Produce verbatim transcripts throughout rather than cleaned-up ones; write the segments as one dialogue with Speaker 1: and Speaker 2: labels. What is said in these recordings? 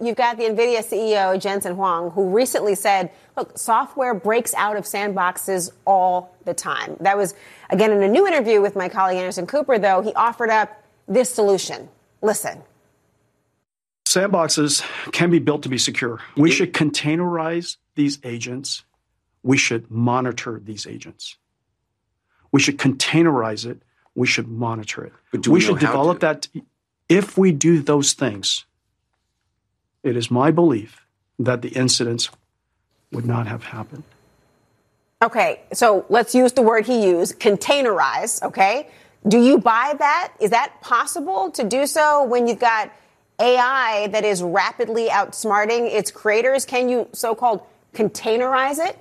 Speaker 1: you've got the NVIDIA C E O, Jensen Huang, who recently said, look, software breaks out of sandboxes all the time. That was, again, in a new interview with my colleague Anderson Cooper, though, he offered up this solution. Listen.
Speaker 2: Sandboxes can be built to be secure. We should containerize these agents. We should monitor these agents. We should containerize it. We should monitor it.
Speaker 3: But do
Speaker 2: we,
Speaker 3: we
Speaker 2: should develop
Speaker 3: to?
Speaker 2: that. If we do those things, it is my belief that the incidents would not have happened.
Speaker 1: Okay, so let's use the word he used, containerize, okay? Do you buy that? Is that possible to do so when you've got A I that is rapidly outsmarting its creators? Can you so-called containerize it?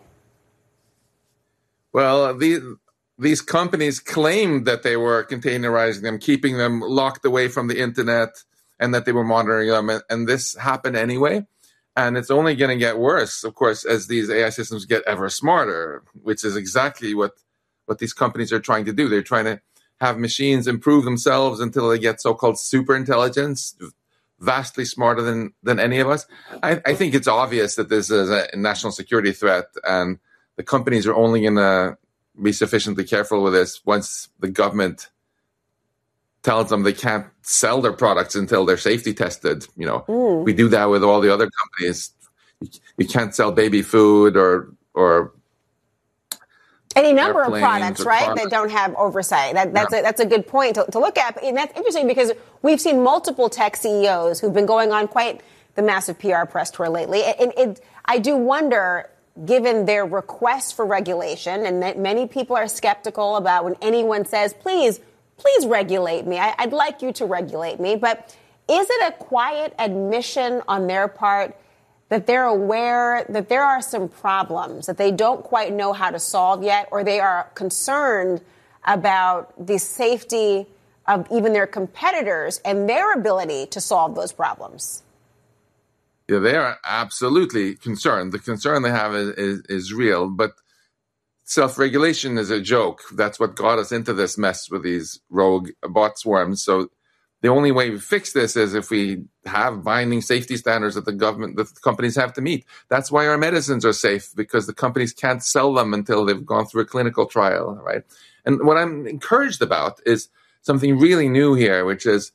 Speaker 4: Well, these, these companies claimed that they were containerizing them, keeping them locked away from the internet, and that they were monitoring them. And, and this happened anyway. And it's only going to get worse, of course, as these A I systems get ever smarter, which is exactly what, what these companies are trying to do. They're trying to have machines improve themselves until they get so-called super intelligence, vastly smarter than, than any of us. I, I think it's obvious that this is a national security threat, and the companies are only going to be sufficiently careful with this once the government tells them they can't sell their products until they're safety tested. You know, mm. we do that with all the other companies. You can't sell baby food or or
Speaker 1: any number of products, right, products. that don't have oversight. That, that's, yeah. a, that's a good point to, to look at. And that's interesting because we've seen multiple tech C E Os who've been going on quite the massive P R press tour lately. And it, it, I do wonder, given their request for regulation, and that many people are skeptical about when anyone says, please, please regulate me. I, I'd like you to regulate me. But is it a quiet admission on their part that they're aware that there are some problems that they don't quite know how to solve yet, or they are concerned about the safety of even their competitors and their ability to solve those problems?
Speaker 4: Yeah, they are absolutely concerned. The concern they have is, is, is real, but self-regulation is a joke. That's what got us into this mess with these rogue bot swarms. So the only way we fix this is if we have binding safety standards that the government, that the companies have to meet. That's why our medicines are safe, because the companies can't sell them until they've gone through a clinical trial, right? And what I'm encouraged about is something really new here, which is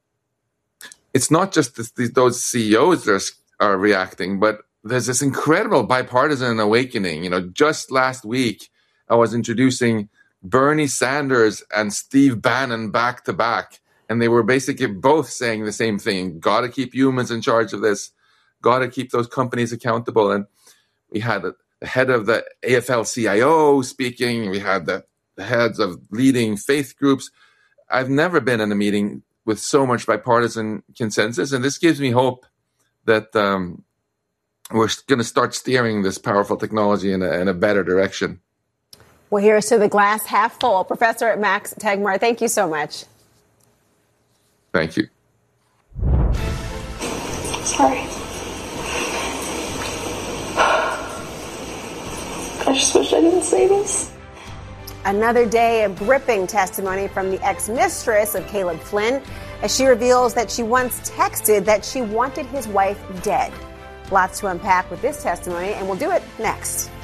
Speaker 4: it's not just this, these, those C E Os that are, are reacting, but there's this incredible bipartisan awakening. You know, just last week, I was introducing Bernie Sanders and Steve Bannon back to back. And they were basically both saying the same thing. Got to keep humans in charge of this. Got to keep those companies accountable. And we had the head of the A F L C I O speaking. We had the, the heads of leading faith groups. I've never been in a meeting with so much bipartisan consensus. And this gives me hope that um, we're going to start steering this powerful technology in a, in a better direction.
Speaker 1: Well, here's to the glass half full. Professor Max Tegmark, thank you so much.
Speaker 4: Thank you.
Speaker 5: Sorry. I just wish I didn't say this.
Speaker 1: Another day of gripping testimony from the ex-mistress of Caleb Flynn as she reveals that she once texted that she wanted his wife dead. Lots to unpack with this testimony, and we'll do it next.